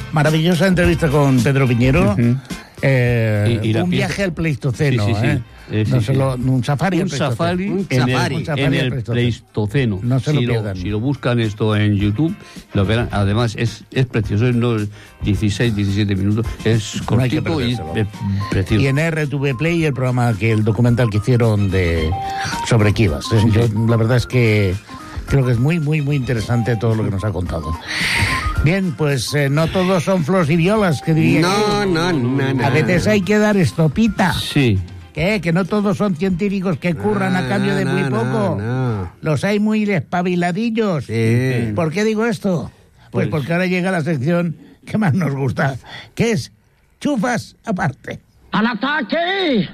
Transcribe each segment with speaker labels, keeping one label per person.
Speaker 1: Maravillosa entrevista con Pedro Piñero. Un viaje al Pleistoceno. Un safari al Pleistoceno.
Speaker 2: En el Pleistoceno.
Speaker 1: No se lo pierdan.
Speaker 2: Si lo buscan esto en YouTube, lo verán. Además, es precioso. Es 16, 17 minutos. Es cortito y es precioso.
Speaker 1: Y en RTV Play el documental que hicieron sobre Kivas. Yo, la verdad es que creo que es muy, muy, muy interesante todo lo que nos ha contado. Bien, pues no todos son flores y violas, que diría.
Speaker 3: No.
Speaker 1: A veces hay que dar estopita.
Speaker 2: Sí.
Speaker 1: ¿Qué? Que no todos son científicos que curran a cambio de muy poco.
Speaker 3: No.
Speaker 1: Los hay muy despabiladillos.
Speaker 3: Sí.
Speaker 1: ¿Por qué digo esto? Pues porque ahora llega la sección que más nos gusta, que es Chufas Aparte.
Speaker 4: ¡Al ataque!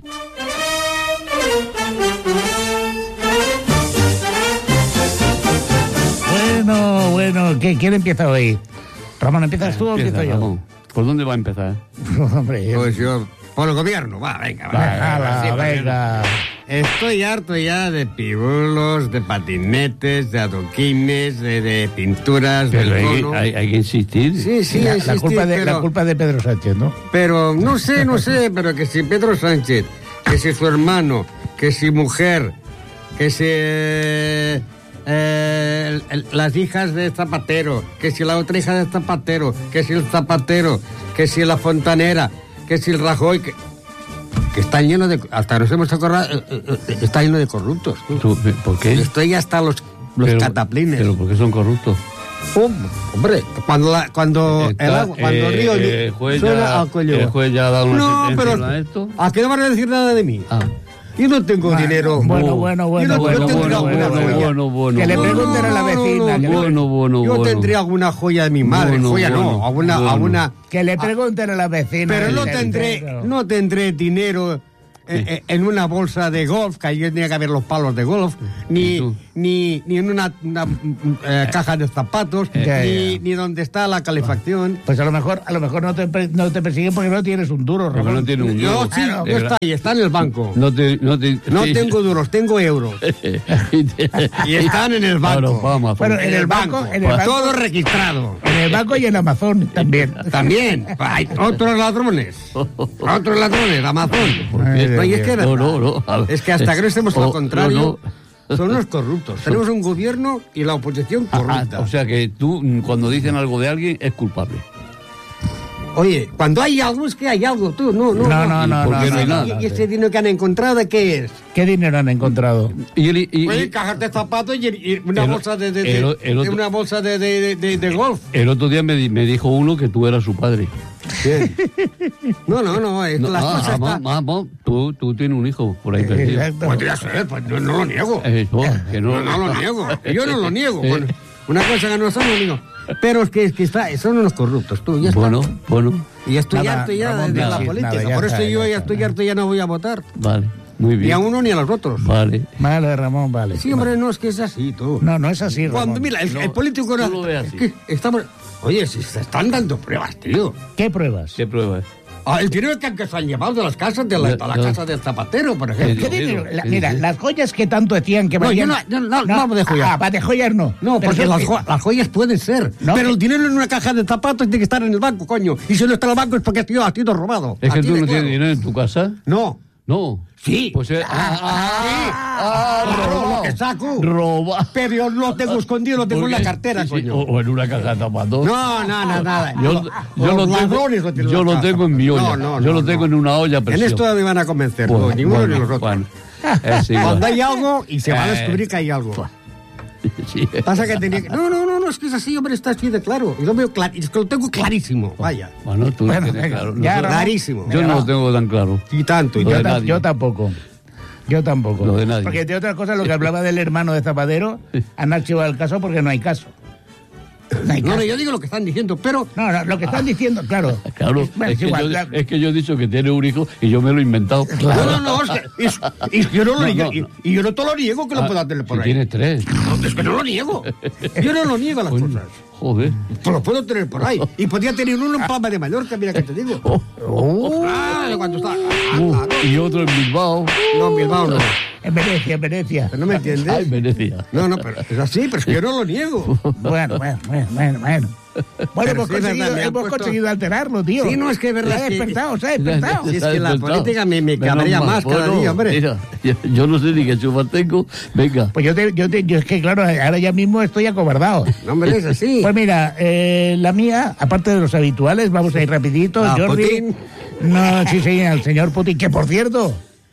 Speaker 1: Bueno, ¿quién empieza hoy? Ramón, ¿empiezas tú o empiezo yo?
Speaker 2: Ramón. ¿Por dónde va a empezar?
Speaker 1: Hombre,
Speaker 3: Pues yo, por el gobierno, venga. Estoy harto ya de pibulos, de patinetes, de adoquines, de pinturas,
Speaker 2: Pero
Speaker 3: del cono.
Speaker 2: hay que insistir.
Speaker 3: Sí,
Speaker 1: la culpa de Pedro Sánchez, ¿no?
Speaker 3: Pero no sé, pero que si Pedro Sánchez, que si su hermano, que si mujer, que si las hijas de Zapatero, que si la otra hija de Zapatero, que si el Zapatero, que si la Fontanera, que si el Rajoy, que están llenos de... Hasta nos hemos acordado, está lleno de corruptos.
Speaker 2: ¿Por qué?
Speaker 3: Estoy hasta los cataplines.
Speaker 2: ¿Pero por qué son corruptos?
Speaker 3: Hombre, cuando el río suena al cuello.
Speaker 2: El juez ya ha dado una sentencia a esto.
Speaker 3: ¿A qué no van a decir nada de mí? Yo no tengo dinero.
Speaker 1: Bueno. Que le pregunten a la vecina.
Speaker 3: Yo tendría alguna joya de mi madre. Alguna...
Speaker 1: Que le pregunten a la vecina.
Speaker 3: Pero no tendré dinero en una bolsa de golf, que ahí tenía que haber los palos de golf, ni en una caja de zapatos, ni donde está la calefacción.
Speaker 1: Pues a lo mejor no te persiguen porque no tienes un duro, Ramón.
Speaker 2: No tienes un duro.
Speaker 3: Está en el banco.
Speaker 2: No
Speaker 3: tengo duros, tengo euros. Y están en el banco.
Speaker 1: Bueno, en el banco,
Speaker 3: todo registrado.
Speaker 1: En el banco y en Amazon también.
Speaker 3: También. Hay otros ladrones, Amazon. Es que hasta que no estemos al contrario, son los corruptos. Tenemos un gobierno y la oposición corrupta.
Speaker 2: O sea que tú, cuando dicen algo de alguien, es culpable.
Speaker 3: Oye, cuando hay algo, es que hay algo, tú. No.
Speaker 2: ¿Por qué no hay nada?
Speaker 3: ¿Y ese dinero que han encontrado, de qué es?
Speaker 1: ¿Qué dinero han encontrado?
Speaker 3: Cajas de zapatos y una bolsa una bolsa de golf.
Speaker 2: El otro día me dijo uno que tú eras su padre.
Speaker 3: Bien. No, las cosas
Speaker 2: tú tienes un hijo por ahí perdido.
Speaker 3: Podría ser, pues no lo niego.
Speaker 2: Que no
Speaker 3: lo niego. Yo no lo niego. Bueno, una cosa que no son, lo niego. Pero es que son unos corruptos, tú. Ya
Speaker 2: bueno.
Speaker 3: Y estoy harto ya de la política. Por eso yo ya estoy harto, ya no voy a votar.
Speaker 2: Vale, muy bien.
Speaker 3: Ni a uno ni a los otros.
Speaker 2: Vale,
Speaker 1: Ramón, vale.
Speaker 3: Sí, hombre, no, es que es así, tú.
Speaker 1: No es así, Ramón.
Speaker 3: Cuando, mira, el político no...
Speaker 2: lo ve así.
Speaker 3: Es que estamos... Oye, si se están dando pruebas, tío.
Speaker 1: ¿Qué pruebas?
Speaker 2: ¿Qué pruebas?
Speaker 3: El dinero que se han llevado de las casas, de la casa del Zapatero, por ejemplo.
Speaker 1: ¿Qué dinero? Mira, las joyas que tanto decían que valían...
Speaker 3: No, de joyas.
Speaker 1: De joyas no.
Speaker 3: No, porque las joyas pueden ser.
Speaker 1: No,
Speaker 3: pero el dinero en una caja de zapatos tiene que estar en el banco, coño. Y si no está en el banco es porque ha sido robado.
Speaker 2: ¿Es que tú no tienes dinero en tu casa?
Speaker 3: No. Sí.
Speaker 2: Pues
Speaker 3: lo que saco.
Speaker 2: Roba.
Speaker 3: Pero yo lo tengo escondido, lo tengo en la cartera, coño.
Speaker 2: O en una caja de zapatos.
Speaker 3: No, nada.
Speaker 2: Yo lo tengo en mi olla. Yo lo tengo en una olla presión.
Speaker 3: En esto me van a convencer, ninguno ni los otros. Cuando hay algo y se va a descubrir que hay algo.
Speaker 2: Sí.
Speaker 3: Pasa que tenía que... No, es que es así, hombre, está así de claro. Yo veo es que lo tengo clarísimo, vaya.
Speaker 2: Bueno, tú lo tienes claro.
Speaker 3: Clarísimo.
Speaker 2: Yo no lo tengo tan claro.
Speaker 3: Y tanto.
Speaker 1: Yo tampoco.
Speaker 2: Lo de nadie.
Speaker 1: Porque de otras cosas, lo que hablaba del hermano de Zapatero, han archivado el caso porque no hay caso.
Speaker 3: No, yo digo lo que están diciendo, pero...
Speaker 1: No, lo que están diciendo, claro.
Speaker 2: Claro, es que yo he dicho que tiene un hijo y yo me lo he inventado.
Speaker 3: Claro. No, es que yo no lo niego. Y yo no te lo niego que lo pueda tener por ahí.
Speaker 2: Tienes 3.
Speaker 3: No, es que no lo niego. Yo no lo niego las cosas.
Speaker 2: Joder.
Speaker 3: Pues lo puedo tener por ahí. Y podría tener uno en Palma de Mallorca, mira que te digo. Cuando está...
Speaker 2: Y otro en Bilbao.
Speaker 3: No, en Bilbao no.
Speaker 1: En Venecia.
Speaker 3: ¿No me entiendes?
Speaker 2: En Venecia.
Speaker 3: No, pero es así, pero es que yo no lo niego.
Speaker 1: Bueno. Bueno,
Speaker 3: Pero
Speaker 1: hemos conseguido alterarlo, tío.
Speaker 3: Sí, no, es que es verdad.
Speaker 1: Se ha despertado.
Speaker 3: Sí, es que la política me cabría más cada día, hombre.
Speaker 2: Mira, yo no sé ni qué chupas tengo. Venga.
Speaker 1: Pues yo es que, claro, ahora ya mismo estoy acobardado.
Speaker 3: No, hombre, es así.
Speaker 1: Pues mira, la mía, aparte de los habituales, vamos a ir rapidito. Jordi.
Speaker 3: Putin.
Speaker 1: No, sí, el señor Putin, que por cierto,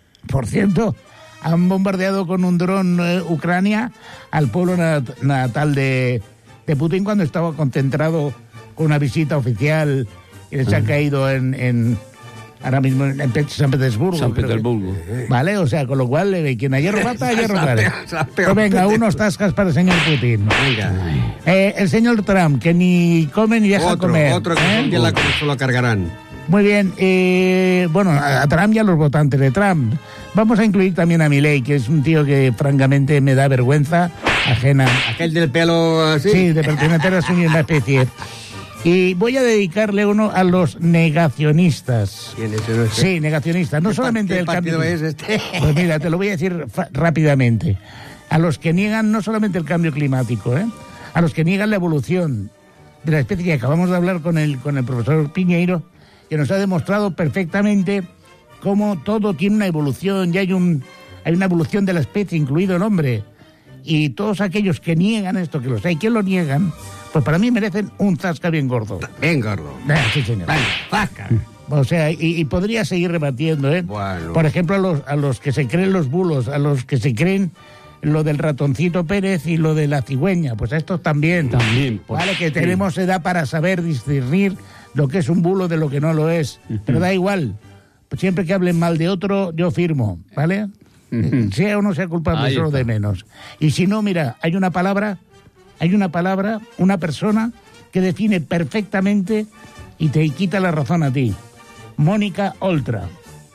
Speaker 1: han bombardeado con un dron Ucrania al pueblo natal de Putin cuando estaba concentrado con una visita oficial y les ha caído ahora mismo en San Petersburgo.
Speaker 2: San Petersburgo.
Speaker 1: Vale, o sea, con lo cual, quien hierro mata, hierro vale. Pues venga, unos tascas para el señor Putin. El señor Trump, que ni come ni deja comer.
Speaker 3: Otro que se lo cargarán.
Speaker 1: Muy bien, bueno, a Trump y a los votantes de Trump. Vamos a incluir también a Milei, que es un tío que francamente me da vergüenza ajena.
Speaker 3: ¿Aquel del pelo así?
Speaker 1: Sí, de pertenecer a su misma especie. Y voy a dedicarle uno a los negacionistas.
Speaker 3: ¿Quién es ese?
Speaker 1: Sí, negacionistas. No solamente del cambio.
Speaker 3: ¿Qué partido es este?
Speaker 1: Pues mira, te lo voy a decir rápidamente. A los que niegan no solamente el cambio climático, a los que niegan la evolución de la especie, que acabamos de hablar con el profesor Piñeiro, que nos ha demostrado perfectamente cómo todo tiene una evolución y hay una evolución de la especie, incluido el hombre. Y todos aquellos que niegan esto, que los hay que lo niegan, pues para mí merecen un zasca bien gordo.
Speaker 3: Bien gordo.
Speaker 1: Sí, señor.
Speaker 3: Zasca.
Speaker 1: O sea, y podría seguir rebatiendo,
Speaker 3: Bueno.
Speaker 1: Por ejemplo, a los que se creen los bulos, a los que se creen lo del ratoncito Pérez y lo de la cigüeña, pues a estos también. Vale, que tenemos edad para saber discernir lo que es un bulo de lo que no lo es. Pero da igual. Siempre que hablen mal de otro, yo firmo, ¿vale? Sea o no sea culpable,
Speaker 2: Ahí
Speaker 1: solo
Speaker 2: está.
Speaker 1: de menos. Y si no, mira, hay una palabra, una persona que define perfectamente y te quita la razón a ti. Mónica Oltra,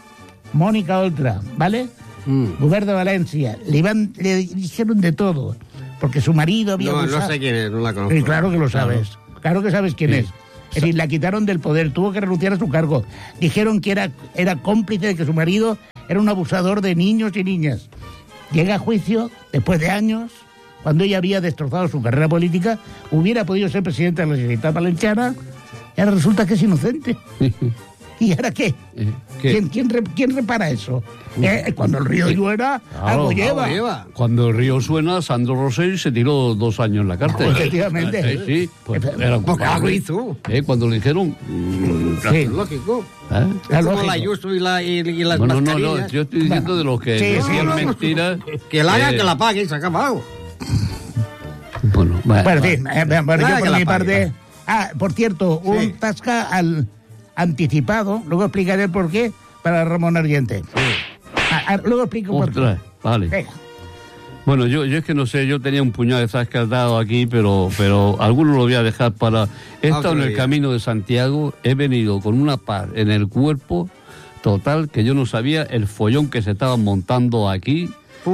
Speaker 1: ¿vale? Gobierno de Valencia. Le dijeron de todo, porque su marido había abusado.
Speaker 3: No sé quién es, no la conozco.
Speaker 1: Sí, claro que lo sabes. Claro que sabes quién es. Es decir, la quitaron del poder, tuvo que renunciar a su cargo. Dijeron que era cómplice de que su marido era un abusador de niños y niñas. Llega a juicio, después de años, cuando ella había destrozado su carrera política, hubiera podido ser presidenta de la Generalitat Valenciana, y ahora resulta que es inocente. ¿Y ahora qué? ¿Quién repara eso? Cuando el río lluera, algo lleva.
Speaker 2: Cuando el río suena, Sandro Rosell se tiró 2 años en la cárcel.
Speaker 1: Efectivamente.
Speaker 2: Sí, pues era
Speaker 3: Porque algo hizo.
Speaker 2: cuando le dijeron...
Speaker 1: Sí.
Speaker 3: Lógico.
Speaker 1: Es
Speaker 3: Como
Speaker 1: lógico.
Speaker 3: la Ayuso y las
Speaker 2: No,
Speaker 3: mascarillas.
Speaker 2: yo estoy diciendo de los que decían mentiras.
Speaker 3: Que la haga, que la pague y se ha acabado.
Speaker 2: Bueno,
Speaker 1: Bueno, en fin, bueno, yo
Speaker 3: que
Speaker 1: por
Speaker 3: la
Speaker 1: mi
Speaker 3: pague,
Speaker 1: parte... por cierto, un tasca al anticipado, luego explicaré el por qué, para Ramón Argente. Luego explico por qué.
Speaker 2: ostras, vale.
Speaker 1: Venga.
Speaker 2: Bueno, yo es que no sé, yo tenía un puñado de zascas dado aquí, pero algunos lo voy a dejar para... He estado en el camino de Santiago, he venido con una paz en el cuerpo total que yo no sabía el follón que se estaban montando aquí.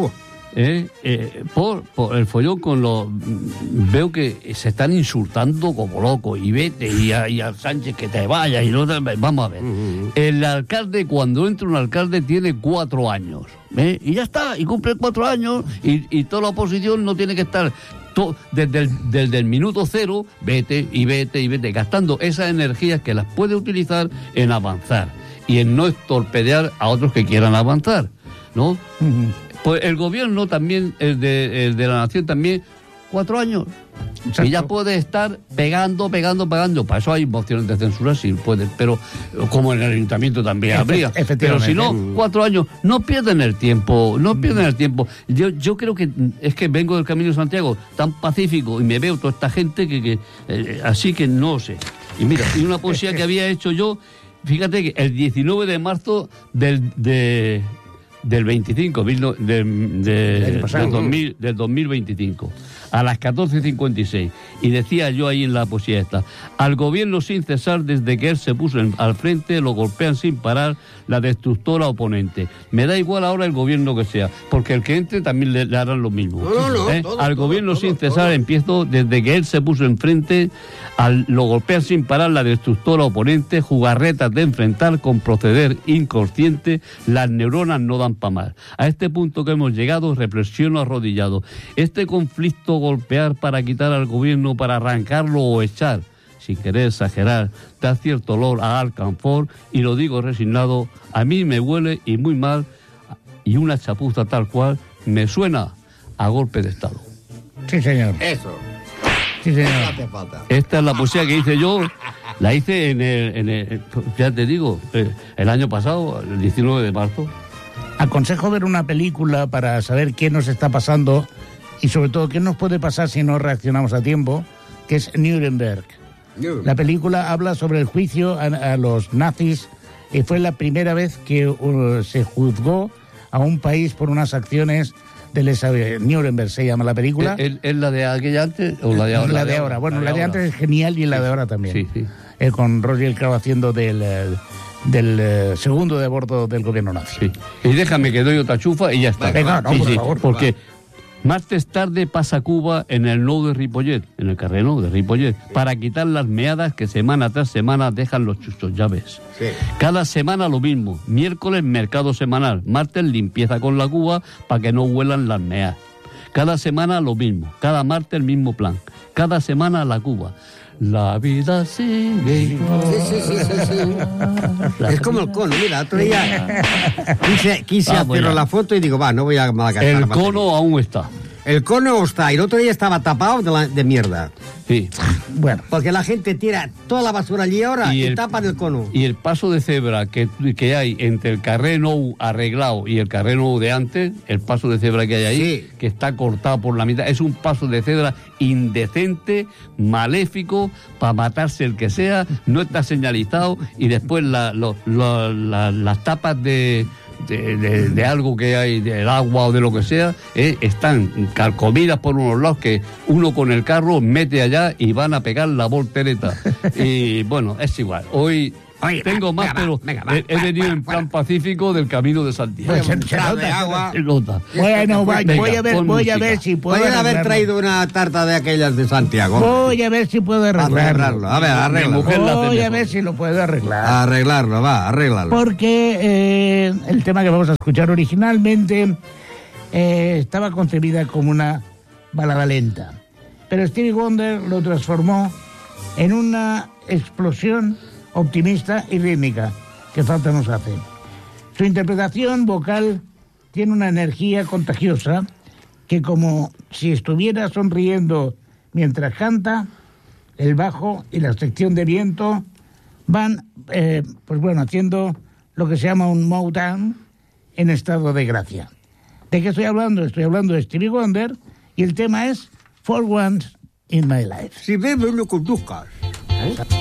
Speaker 2: Por el follón con los... Veo que se están insultando como locos, y vete, y al Sánchez que te vaya, y no te... Vamos a ver. El alcalde, cuando entra un alcalde, tiene 4 años, y ya está, y cumple 4 años, y toda la oposición no tiene que estar desde el minuto cero, vete, gastando esas energías que las puede utilizar en avanzar, y en no torpedear a otros que quieran avanzar, ¿no? Pues el gobierno también, el de la nación también, 4 años.
Speaker 1: Exacto.
Speaker 2: Y ya puede estar pegando. Para eso hay mociones de censura, sí pueden, pero como en el ayuntamiento también habría. Pero si no, 4 años, no pierden el tiempo. Yo creo que es que vengo del Camino de Santiago tan pacífico y me veo toda esta gente que así que no sé. Y mira, y una poesía que había hecho yo, fíjate que el 19 de marzo del 25, del 2025, a las 14:56, y decía yo ahí en la poesía esta: al gobierno sin cesar desde que él se puso al frente, lo golpean sin parar la destructora oponente. Me da igual ahora el gobierno que sea, porque el que entre también le harán lo mismo. Al gobierno sin cesar empiezo desde que él se puso enfrente, lo golpean sin parar la destructora oponente, jugarretas de enfrentar con proceder inconsciente, las neuronas no dan pa' más. A este punto que hemos llegado, reflexiono arrodillado. Este conflicto golpear para quitar al gobierno, para arrancarlo o echar, sin querer exagerar, da cierto olor a alcanfor, y lo digo resignado, a mí me huele y muy mal, y una chapuza tal cual me suena a golpe de Estado.
Speaker 1: Sí, señor.
Speaker 3: Eso.
Speaker 1: Sí, señor.
Speaker 3: No hace falta.
Speaker 2: Esta es la poesía que hice yo, la hice en el ya te digo, el año pasado, el 19 de marzo.
Speaker 1: Aconsejo ver una película para saber qué nos está pasando y sobre todo qué nos puede pasar si no reaccionamos a tiempo, que es Nuremberg. La película habla sobre el juicio a los nazis y fue la primera vez que se juzgó a un país por unas acciones de lesa. Nuremberg se llama la película.
Speaker 2: ¿Es la de aquella antes o la de ahora?
Speaker 1: La de ahora. Bueno, la de antes es genial y la de ahora también.
Speaker 2: Sí, sí.
Speaker 1: Con Roger Crowe haciendo del segundo de bordo del gobierno nazi.
Speaker 2: Sí. Y déjame que doy otra chufa y ya está.
Speaker 1: Venga, no, por favor.
Speaker 2: Porque martes tarde pasa Cuba en el Nou de Ripollet, en el carrer Nou de Ripollet, para quitar las meadas que semana tras semana dejan los chuchos, ya ves.
Speaker 3: Sí.
Speaker 2: Cada semana lo mismo. Miércoles mercado semanal, martes limpieza con la cuba para que no huelan las meadas. Cada semana lo mismo, cada martes el mismo plan. Cada semana la cuba. La vida sigue igual.
Speaker 3: Sí. Es como el cono, mira, otro día quise hacer la foto y digo, no voy a gastar
Speaker 2: El
Speaker 3: más.
Speaker 2: cono aún está.
Speaker 3: El cono está, y el otro día estaba tapado de mierda.
Speaker 2: Sí.
Speaker 1: Bueno,
Speaker 3: Porque la gente tira toda la basura allí ahora y tapan el cono.
Speaker 2: Y el paso de cebra que hay entre el carrer Nou arreglado y el carrer Nou de antes, el paso de cebra que hay ahí,
Speaker 3: Sí.
Speaker 2: que está cortado por la mitad, es un paso de cebra indecente, maléfico, para matarse el que sea, no está señalizado, y después las tapas de algo que hay, del agua o de lo que sea, están calcomidas por unos lados que uno con el carro mete allá y van a pegar la voltereta. Y bueno, es igual. Hoy tengo más, pero he venido en plan pacífico del Camino de Santiago.
Speaker 1: Pues se nota,
Speaker 3: de agua.
Speaker 2: Se nota.
Speaker 1: bueno,
Speaker 2: Venga,
Speaker 1: voy a
Speaker 2: pon
Speaker 1: ver
Speaker 2: música.
Speaker 1: si puedo
Speaker 3: Podrían haber
Speaker 1: arreglarlo.
Speaker 3: traído una tarta de aquellas de Santiago.
Speaker 1: Voy a ver si puedo arreglarlo.
Speaker 3: A ver, arreglarlo.
Speaker 2: mujer la hace
Speaker 1: Voy a
Speaker 2: mejor.
Speaker 1: ver si lo puedo arreglar.
Speaker 3: Arreglarlo.
Speaker 1: Porque el tema que vamos a escuchar originalmente estaba concebida como una balada lenta. Pero Stevie Wonder lo transformó en una explosión optimista y rítmica que falta nos hace. Su interpretación vocal tiene una energía contagiosa que, como si estuviera sonriendo mientras canta, el bajo y la sección de viento van haciendo lo que se llama un Motown en estado de gracia. ¿De qué estoy hablando? Estoy hablando de Stevie Wonder y el tema es For Once in My Life.
Speaker 3: Si bebes, lo conduzcas.